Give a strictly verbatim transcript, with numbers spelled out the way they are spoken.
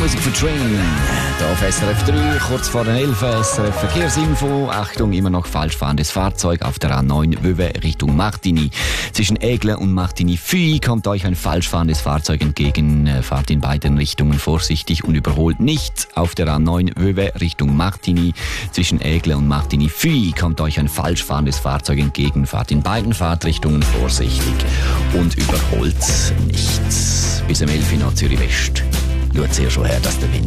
Musik für Train. Da auf S R F drei, kurz vor den elf, S R F Verkehrsinfo. Achtung, immer noch falsch fahrendes Fahrzeug auf der A neun Wöwe Richtung Martigny. Zwischen Aigle und Martigny-Fuy kommt euch ein falsch fahrendes Fahrzeug entgegen. Fahrt in beiden Richtungen vorsichtig und überholt nicht. Auf der A neun Wöwe Richtung Martigny. Zwischen Aigle und Martigny-Fuy kommt euch ein falsch fahrendes Fahrzeug entgegen. Fahrt in beiden Fahrtrichtungen vorsichtig und überholt nicht. Bis am elf noch Zürich West. Schaut sehr schon her, dass der Wind